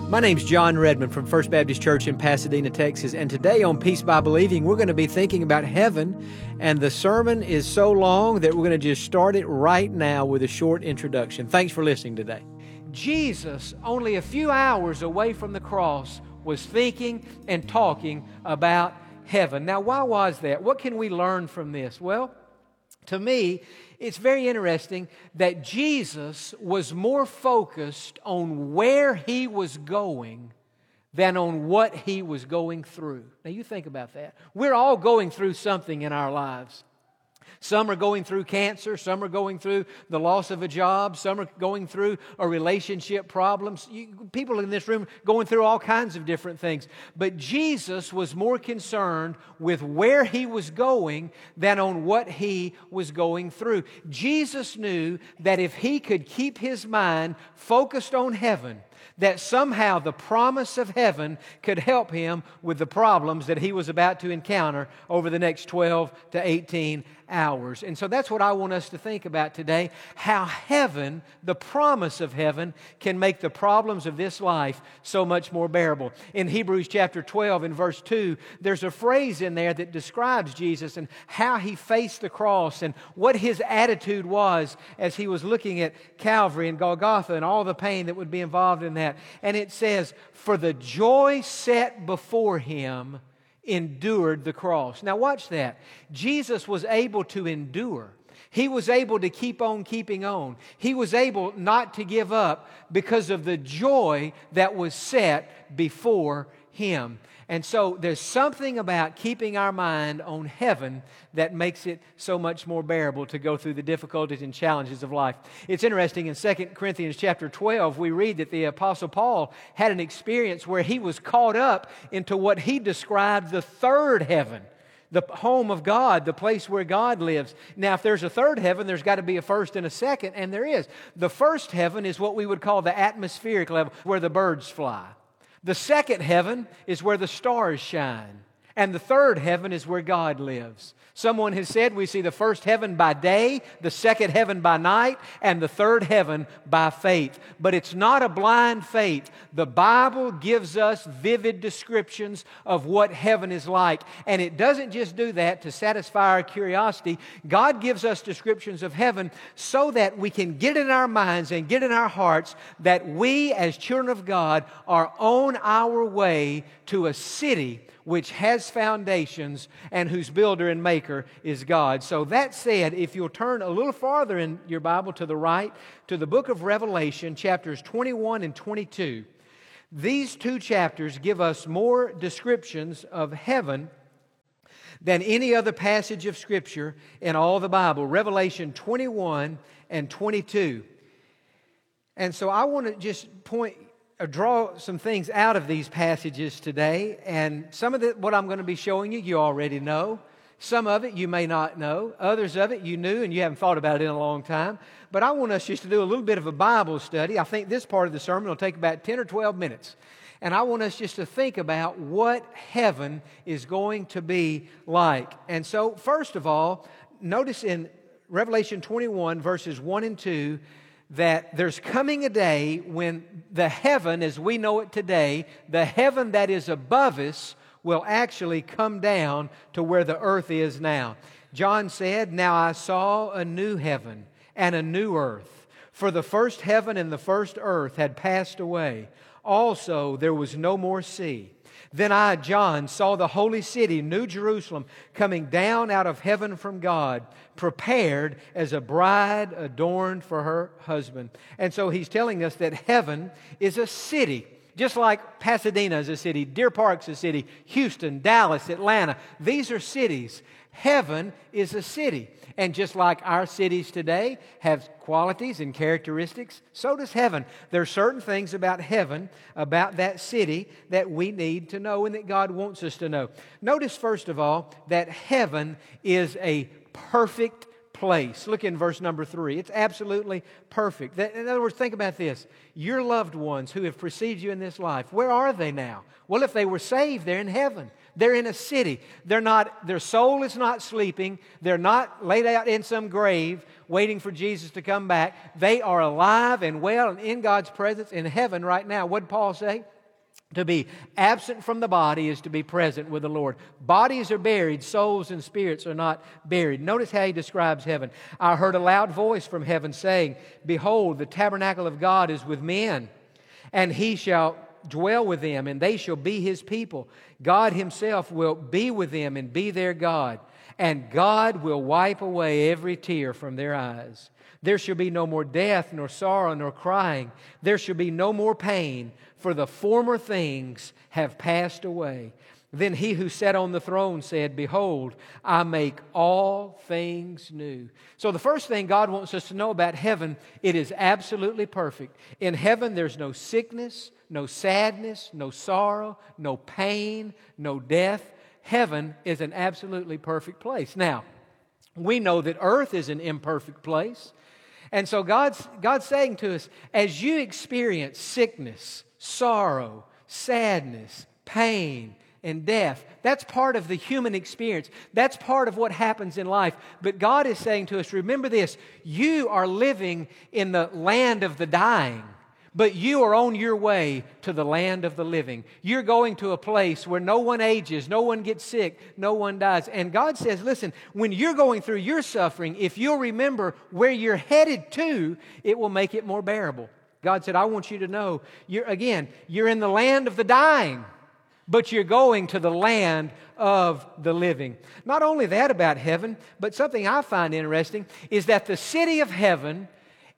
My name's John Redmond from First Baptist Church in Pasadena, Texas, and today on Peace by Believing, we're going to be thinking about heaven, and the sermon is so long that we're going to just start it right now with a short introduction. Thanks for listening today. Jesus, only a few hours away from the cross, was thinking and talking about heaven. Now, why was that? What can we learn from this? Well, to me, it's very interesting that Jesus was more focused on where He was going than on what He was going through. Now you think about that. We're all going through something in our lives. Some are going through cancer, some are going through the loss of a job, some are going through a relationship problems. People in this room going through all kinds of different things. But Jesus was more concerned with where He was going than on what He was going through. Jesus knew that if He could keep His mind focused on heaven, that somehow the promise of heaven could help Him with the problems that He was about to encounter over the next 12 to 18 hours. And so that's what I want us to think about today, how heaven, the promise of heaven, can make the problems of this life so much more bearable. In Hebrews chapter 12 and verse 2, there's a phrase in there that describes Jesus and how He faced the cross and what His attitude was as He was looking at Calvary and Golgotha and all the pain that would be involved in that. And it says, "For the joy set before Him endured the cross." Now watch that. Jesus was able to endure. He was able to keep on keeping on. He was able not to give up because of the joy that was set before Him. And so there's something about keeping our mind on heaven that makes it so much more bearable to go through the difficulties and challenges of life. It's interesting, in 2 Corinthians chapter 12, we read that the Apostle Paul had an experience where he was caught up into what he described the third heaven, the home of God, the place where God lives. Now, if there's a third heaven, there's got to be a first and a second, and there is. The first heaven is what we would call the atmospheric level, where the birds fly. The second heaven is where the stars shine. And the third heaven is where God lives. Someone has said we see the first heaven by day, the second heaven by night, and the third heaven by faith. But it's not a blind faith. The Bible gives us vivid descriptions of what heaven is like. And it doesn't just do that to satisfy our curiosity. God gives us descriptions of heaven so that we can get in our minds and get in our hearts that we as children of God are on our way to a city which has foundations and whose builder and maker is God. So that said, if you'll turn a little farther in your Bible to the right, to the book of Revelation, chapters 21 and 22, these two chapters give us more descriptions of heaven than any other passage of Scripture in all the Bible. Revelation 21 and 22. And so I want to just draw some things out of these passages today, and some of what I'm going to be showing you already know. Some of it you may not know. Others of it you knew and you haven't thought about it in a long time. But I want us just to do a little bit of a Bible study. I think this part of the sermon will take about 10 or 12 minutes. And I want us just to think about what heaven is going to be like. And so, first of all, notice in Revelation 21, verses 1 and 2, that there's coming a day when the heaven as we know it today, the heaven that is above us, will actually come down to where the earth is now. John said, "Now I saw a new heaven and a new earth, for the first heaven and the first earth had passed away. Also there was no more sea. Then I, John, saw the holy city, New Jerusalem, coming down out of heaven from God, prepared as a bride adorned for her husband." And so he's telling us that heaven is a city. Just like Pasadena is a city, Deer Park's a city, Houston, Dallas, Atlanta. These are cities. Heaven is a city. And just like our cities today have qualities and characteristics, so does heaven. There are certain things about heaven, about that city, that we need to know and that God wants us to know. Notice, first of all, that heaven is a perfect place. Look in verse number 3. It's absolutely perfect. In other words, think about this. Your loved ones who have preceded you in this life, where are they now? Well, if they were saved, they're in heaven. They're in a city. Their soul is not sleeping. They're not laid out in some grave waiting for Jesus to come back. They are alive and well and in God's presence in heaven right now. What did Paul say? To be absent from the body is to be present with the Lord. Bodies are buried, souls and spirits are not buried. Notice how he describes heaven. I heard a loud voice from heaven saying, Behold, the tabernacle of God is with men, and he shall dwell with them, and they shall be his people. God himself will be with them and be their God, and God will wipe away every tear from their eyes. There shall be no more death, nor sorrow, nor crying. There shall be no more pain, for the former things have passed away. Then he who sat on the throne said, Behold, I make all things new. So the first thing God wants us to know about heaven, it is absolutely perfect. In heaven, there's no sickness, no sadness, no sorrow, no pain, no death. Heaven is an absolutely perfect place. Now, we know that earth is an imperfect place. And so God's saying to us, as you experience sickness, sorrow, sadness, pain, and death, that's part of the human experience. That's part of what happens in life. But God is saying to us, remember this, you are living in the land of the dying, but you are on your way to the land of the living. You're going to a place where no one ages, no one gets sick, no one dies. And God says, listen, when you're going through your suffering, if you'll remember where you're headed to, it will make it more bearable. God said, I want you to know, you're in the land of the dying, but you're going to the land of the living. Not only that about heaven, but something I find interesting is that the city of heaven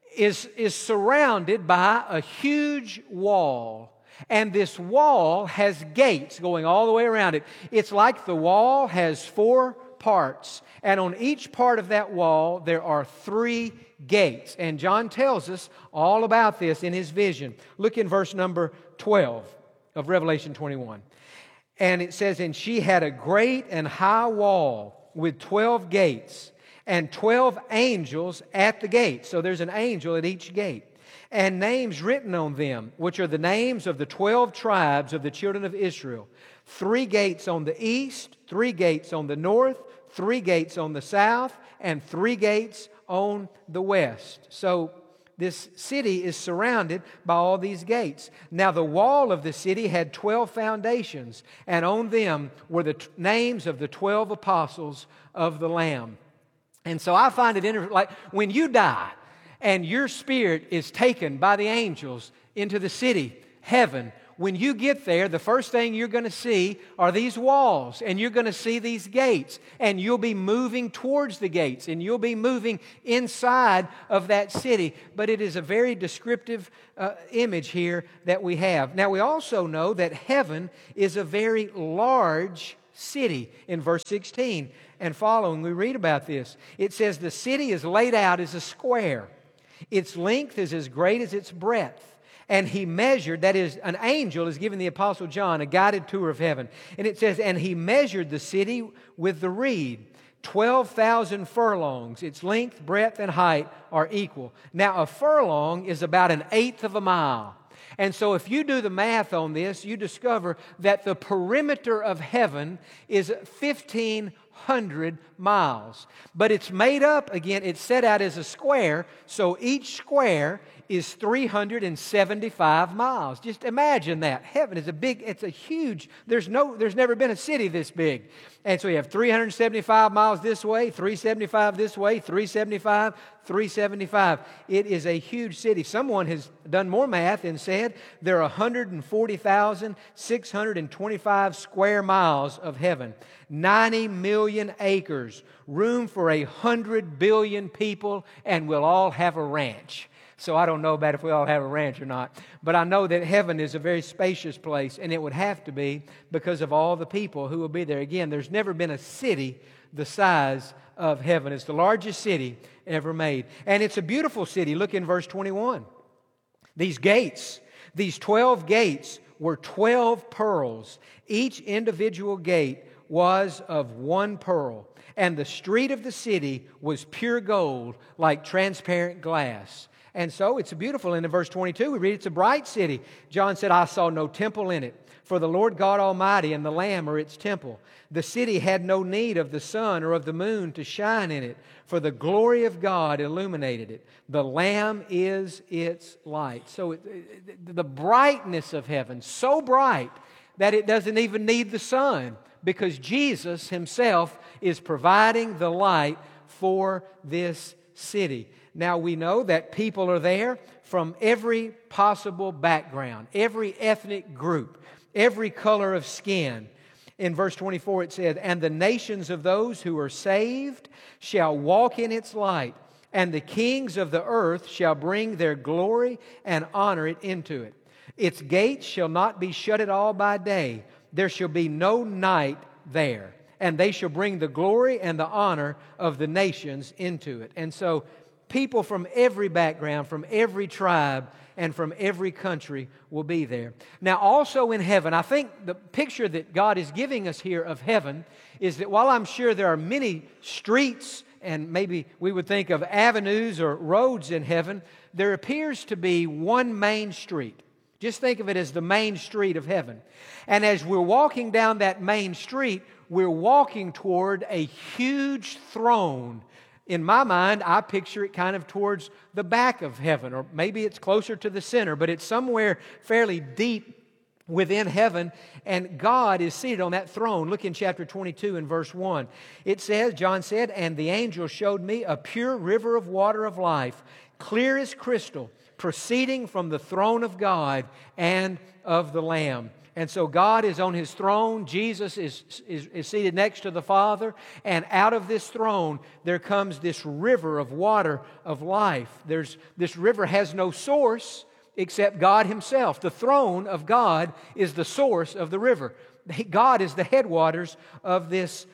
is surrounded by a huge wall. And this wall has gates going all the way around it. It's like the wall has 4 parts. And on each part of that wall, there are 3 gates. And John tells us all about this in his vision. Look in verse number 12 of Revelation 21. And it says, And she had a great and high wall with 12 gates, and 12 angels at the gate. So there's an angel at each gate. And names written on them, which are the names of the 12 tribes of the children of Israel. 3 gates on the east, 3 gates on the north, 3 gates on the south, and 3 gates on the west. So this city is surrounded by all these gates. Now the wall of the city had 12 foundations, and on them were the names of the 12 apostles of the Lamb. And so I find it interesting, like when you die and your spirit is taken by the angels into the city, heaven, when you get there, the first thing you're going to see are these walls, and you're going to see these gates, and you'll be moving towards the gates, and you'll be moving inside of that city. But it is a very descriptive image here that we have. Now, we also know that heaven is a very large city. In verse 16 and following, we read about this. It says, the city is laid out as a square. Its length is as great as its breadth. And he measured, that is, an angel is giving the Apostle John a guided tour of heaven. And it says, and he measured the city with the reed, 12,000 furlongs. Its length, breadth, and height are equal. Now, a furlong is about 1/8 of a mile. And so if you do the math on this, you discover that the perimeter of heaven is 1,500 miles. But it's made up, again, it's set out as a square, so each square is 375 miles. Just imagine that. Heaven is it's a huge, there's never been a city this big. And so you have 375 miles this way, 375 this way, 375, 375. It is a huge city. Someone has done more math and said there are 140,625 square miles of heaven, 90 million acres, room for 100 billion people, and we'll all have a ranch. So I don't know about if we all have a ranch or not. But I know that heaven is a very spacious place, and it would have to be because of all the people who will be there. Again, there's never been a city the size of heaven. It's the largest city ever made. And it's a beautiful city. Look in verse 21. These gates, these 12 gates were 12 pearls. Each individual gate was of 1 pearl. And the street of the city was pure gold, like transparent glass. And so it's beautiful. And in verse 22, we read it's a bright city. John said, I saw no temple in it, for the Lord God Almighty and the Lamb are its temple. The city had no need of the sun or of the moon to shine in it, for the glory of God illuminated it. The Lamb is its light. So the brightness of heaven, so bright that it doesn't even need the sun, because Jesus Himself is providing the light for this city. Now we know that people are there from every possible background, every ethnic group, every color of skin. In verse 24 it said, and the nations of those who are saved shall walk in its light, and the kings of the earth shall bring their glory and honor it into it. Its gates shall not be shut at all by day. There shall be no night there. And they shall bring the glory and the honor of the nations into it. And so people from every background, from every tribe, and from every country will be there. Now also in heaven, I think the picture that God is giving us here of heaven is that while I'm sure there are many streets and maybe we would think of avenues or roads in heaven, there appears to be one main street. Just think of it as the main street of heaven. And as we're walking down that main street, we're walking toward a huge throne. In my mind, I picture it kind of towards the back of heaven, or maybe it's closer to the center, but it's somewhere fairly deep within heaven, and God is seated on that throne. Look in chapter 22 and verse 1. It says, John said, and the angel showed me a pure river of water of life, clear as crystal, proceeding from the throne of God and of the Lamb. And so God is on His throne. Jesus is seated next to the Father. And out of this throne, there comes this river of water of life. This river has no source except God Himself. The throne of God is the source of the river. God is the headwaters of this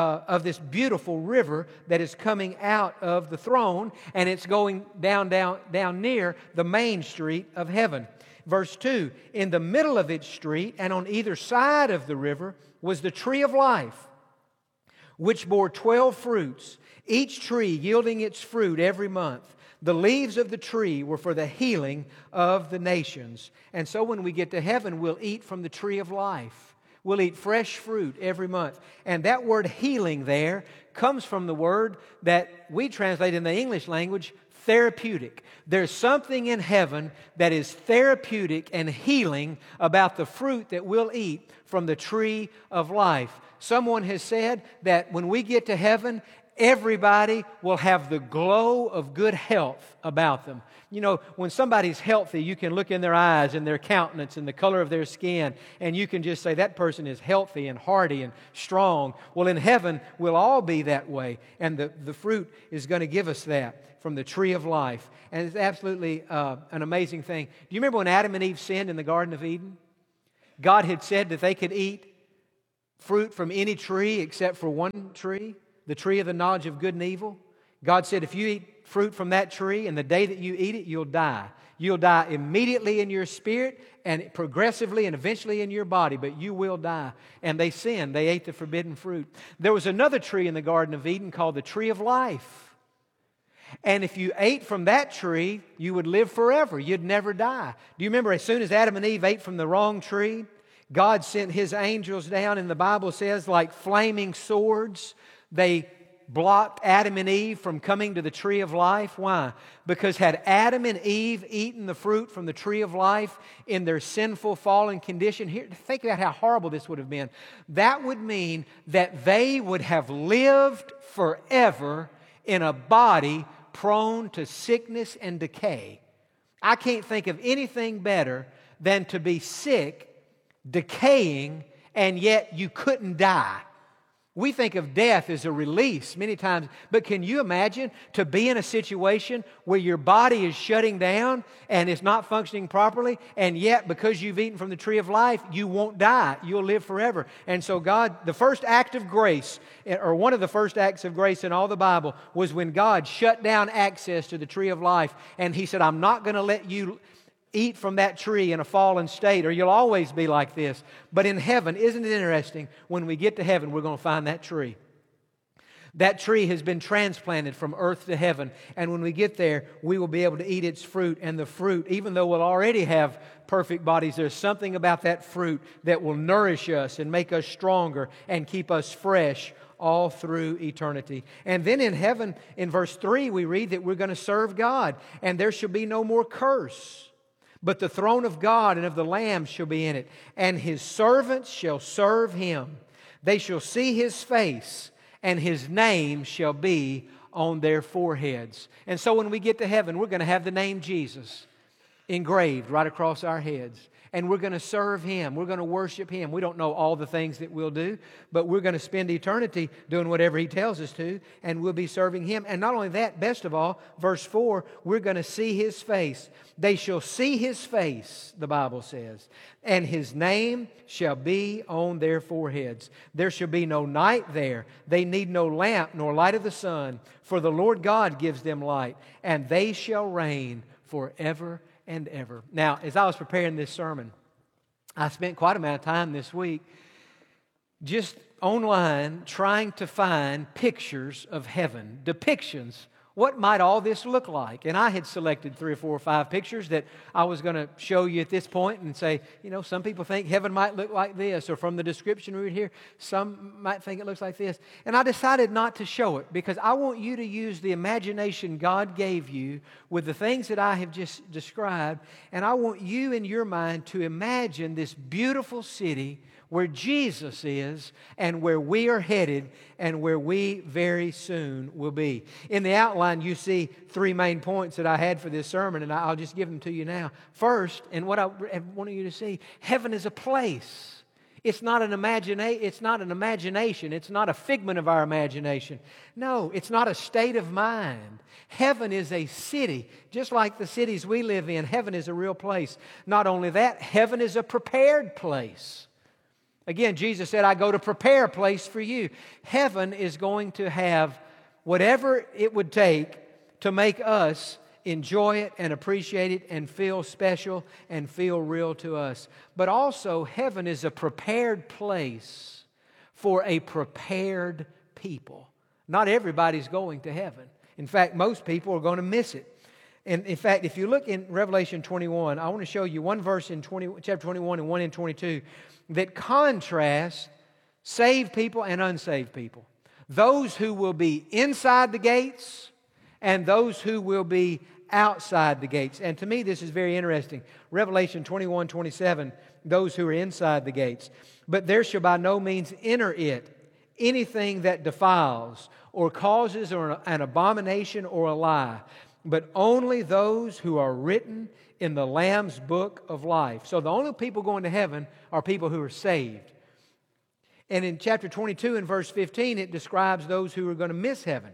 beautiful river that is coming out of the throne, and it's going down near the main street of heaven. Verse 2, in the middle of its street and on either side of the river was the tree of life, which bore 12 fruits, each tree yielding its fruit every month. The leaves of the tree were for the healing of the nations. And so when we get to heaven, we'll eat from the tree of life. We'll eat fresh fruit every month. And that word healing there comes from the word that we translate in the English language, therapeutic. There's something in heaven that is therapeutic and healing about the fruit that we'll eat from the tree of life. Someone has said that when we get to heaven, everybody will have the glow of good health about them. You know, when somebody's healthy, you can look in their eyes and their countenance and the color of their skin, and you can just say that person is healthy and hearty and strong. Well, in heaven, we'll all be that way, and the fruit is going to give us that from the tree of life. And it's absolutely an amazing thing. Do you remember when Adam and Eve sinned in the Garden of Eden? God had said that they could eat fruit from any tree except for one tree, the tree of the knowledge of good and evil. God said, if you eat fruit from that tree, and the day that you eat it, you'll die. You'll die immediately in your spirit and progressively and eventually in your body, but you will die. And they sinned. They ate the forbidden fruit. There was another tree in the Garden of Eden called the tree of life. And if you ate from that tree, you would live forever. You'd never die. Do you remember as soon as Adam and Eve ate from the wrong tree, God sent His angels down, and the Bible says like flaming swords, they blocked Adam and Eve from coming to the tree of life. Why? Because had Adam and Eve eaten the fruit from the tree of life in their sinful, fallen condition, here, think about how horrible this would have been. That would mean that they would have lived forever in a body prone to sickness and decay. I can't think of anything better than to be sick, decaying, and yet you couldn't die. We think of death as a release many times, but can you imagine to be in a situation where your body is shutting down and it's not functioning properly, and yet because you've eaten from the tree of life, you won't die. You'll live forever. And so God, the first act of grace, or one of the first acts of grace in all the Bible, was when God shut down access to the tree of life, and He said, I'm not going to let you eat from that tree in a fallen state, or you'll always be like this. But in heaven, isn't it interesting? When we get to heaven, we're going to find that tree. That tree has been transplanted from earth to heaven, and when we get there, we will be able to eat its fruit. And the fruit, even though we'll already have perfect bodies, there's something about that fruit that will nourish us and make us stronger and keep us fresh all through eternity. And then in heaven, in verse 3, we read that we're going to serve God, and there shall be no more curse. But the throne of God and of the Lamb shall be in it, and His servants shall serve Him. They shall see His face, and His name shall be on their foreheads. And so when we get to heaven, we're going to have the name Jesus engraved right across our heads. And we're going to serve Him. We're going to worship Him. We don't know all the things that we'll do, but we're going to spend eternity doing whatever He tells us to, and we'll be serving Him. And not only that, best of all, verse 4, we're going to see His face. They shall see His face, the Bible says, and His name shall be on their foreheads. There shall be no night there. They need no lamp nor light of the sun, for the Lord God gives them light, and they shall reign forever and ever. Now, as I was preparing this sermon, I spent quite a amount of time this week just online trying to find pictures of heaven, depictions. What might all this look like? And I had selected 3 or 4 or 5 pictures that I was going to show you at this point and say, some people think heaven might look like this, or from the description we read here, some might think it looks like this. And I decided not to show it because I want you to use the imagination God gave you with the things that I have just described, and I want you in your mind to imagine this beautiful city where Jesus is and where we are headed and where we very soon will be. In the outline, you see 3 main points that I had for this sermon, and I'll just give them to you now. First, and what I want you to see, heaven is a place. It's not an imagination. It's not a figment of our imagination. No, it's not a state of mind. Heaven is a city. Just like the cities we live in, heaven is a real place. Not only that, heaven is a prepared place. Again, Jesus said, I go to prepare a place for you. Heaven is going to have whatever it would take to make us enjoy it and appreciate it and feel special and feel real to us. But also, heaven is a prepared place for a prepared people. Not everybody's going to heaven. In fact, most people are going to miss it. And in fact, if you look in Revelation 21, I want to show you one verse in chapter 21 and one in 22 that contrasts saved people and unsaved people. Those who will be inside the gates and those who will be outside the gates. And to me, this is very interesting. Revelation 21:27, those who are inside the gates. But there shall by no means enter it anything that defiles or causes an abomination or a lie, but only those who are written in the Lamb's book of life. So the only people going to heaven are people who are saved. And in chapter 22 and verse 15, it describes those who are going to miss heaven.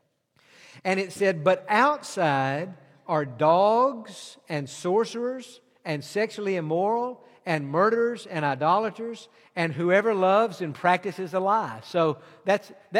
And it said, but outside are dogs and sorcerers and sexually immoral and murderers and idolaters and whoever loves and practices a lie. So that